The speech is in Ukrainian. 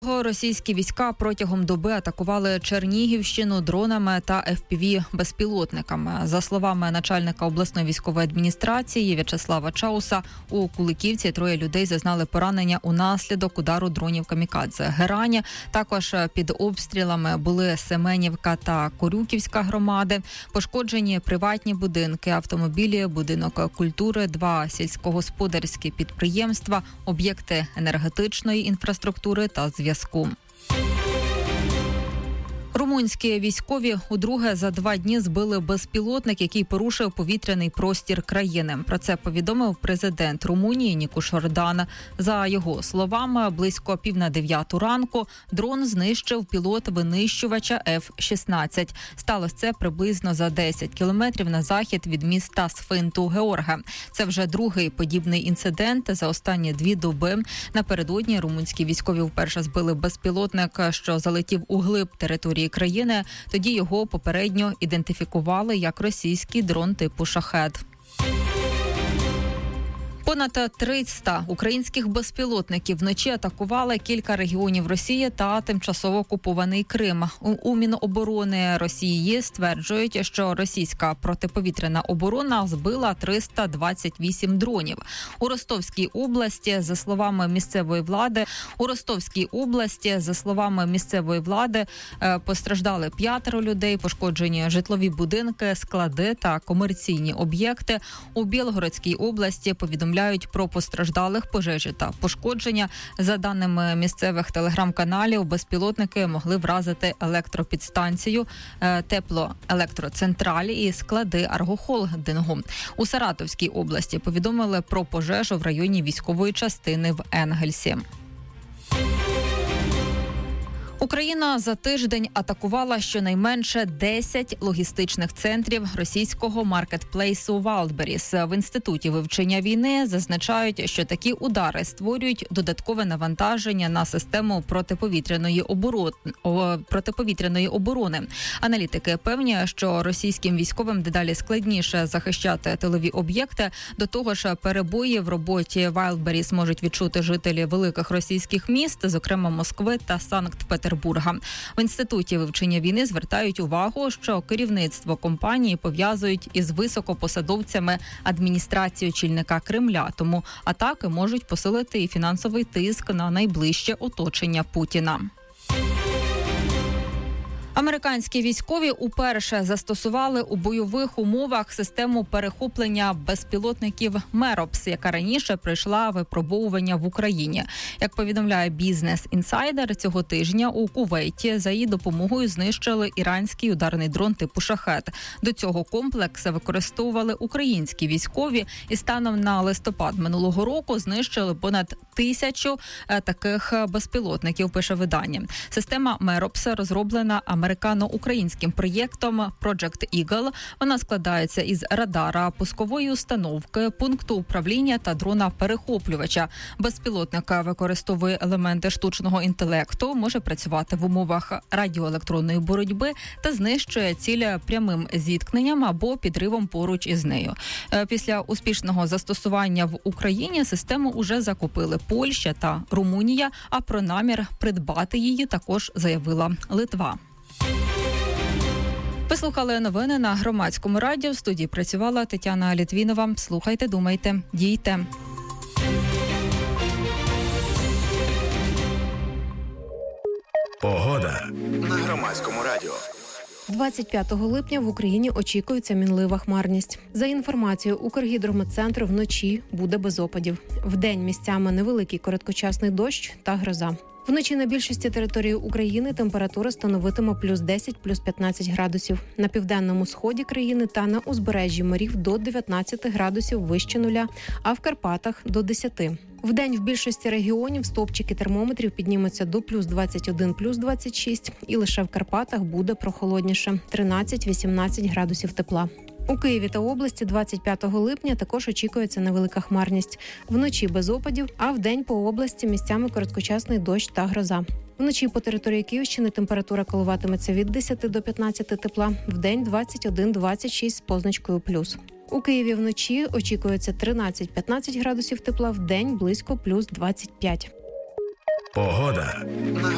Російські війська протягом доби атакували Чернігівщину дронами та FPV-безпілотниками. За словами начальника обласної військової адміністрації В'ячеслава Чауса, у Куликівці 3 людей зазнали поранення унаслідок удару дронів камікадзе. Герані. Також під обстрілами були Семенівка та Корюківська громади. Пошкоджені приватні будинки, автомобілі, будинок культури, 2 сільськогосподарські підприємства, об'єкти енергетичної інфраструктури та зв'язку. Румунські військові удруге за 2 дні збили безпілотник, який порушив повітряний простір країни. Про це повідомив президент Румунії Нікуш Ордан. За його словами, близько 8:30 ранку дрон знищив пілот винищувача F-16. Сталося це приблизно за 10 кілометрів на захід від міста Сфинту-Георге. Це вже другий подібний інцидент за останні 2 доби. Напередодні румунські військові вперше збили безпілотник, що залетів у глиб території країни. Тоді його попередньо ідентифікували як російський дрон типу «Шахед». Понад 300 українських безпілотників вночі атакували кілька регіонів Росії та тимчасово окупований Крим. У Міноборони Росії стверджують, що російська протиповітряна оборона збила 328 дронів. У Ростовській області, за словами місцевої влади, постраждали 5 людей, пошкоджені житлові будинки, склади та комерційні об'єкти. У Білгородській області повідомляють про постраждалих, пожежі та пошкодження. За даними місцевих телеграм-каналів, безпілотники могли вразити електропідстанцію, теплоелектроцентралі і склади Аргохолдингу. У Саратовській області повідомили про пожежу в районі військової частини в Енгельсі. Україна за тиждень атакувала щонайменше 10 логістичних центрів російського маркетплейсу Валдберріс. В Інституті вивчення війни зазначають, що такі удари створюють додаткове навантаження на систему протиповітряної оборони. Аналітики певні, що російським військовим дедалі складніше захищати тилові об'єкти. До того ж, перебої в роботі Валдберріс можуть відчути жителі великих російських міст, зокрема Москви та Санкт-Петербурга. В Інституті вивчення війни звертають увагу, що керівництво компанії пов'язують із високопосадовцями адміністрації очільника Кремля, тому атаки можуть посилити і фінансовий тиск на найближче оточення Путіна. Американські військові уперше застосували у бойових умовах систему перехоплення безпілотників «Меропс», яка раніше пройшла випробовування в Україні. Як повідомляє Business Insider, цього тижня у Кувейті за її допомогою знищили іранський ударний дрон типу «Шахед». До цього комплекс використовували українські військові і станом на листопад минулого року знищили понад 1000 таких безпілотників, пише видання. Система «Меропс» розроблена американо-українським проєктом Project Eagle. Вона складається із радара, пускової установки, пункту управління та дрона-перехоплювача. Безпілотник використовує елементи штучного інтелекту, може працювати в умовах радіоелектронної боротьби та знищує ціль прямим зіткненням або підривом поруч із нею. Після успішного застосування в Україні систему уже закупили Польща та Румунія, а про намір придбати її також заявила Литва. Ви слухали новини на Громадському радіо. В студії працювала Тетяна Літвінова. Слухайте, думайте, дійте. Погода на Громадському радіо. 25 липня в Україні очікується мінлива хмарність. За інформацією Укргідрометцентру, вночі буде без опадів. Вдень місцями невеликий короткочасний дощ та гроза. Вночі на більшості території України температура становитиме плюс 10, плюс 15 градусів. На південному сході країни та на узбережжі морів до 19 градусів вище нуля, а в Карпатах – до 10. Вдень в більшості регіонів стовпчики термометрів піднімуться до плюс 21, плюс 26. І лише в Карпатах буде прохолодніше – 13-18 градусів тепла. У Києві та області 25 липня також очікується невелика хмарність. Вночі без опадів, а вдень по області місцями короткочасний дощ та гроза. Вночі по території Київщини температура коливатиметься від 10 до 15 тепла, вдень 21-26 з позначкою плюс. У Києві вночі очікується 13-15 градусів тепла, вдень близько плюс 25. Погода.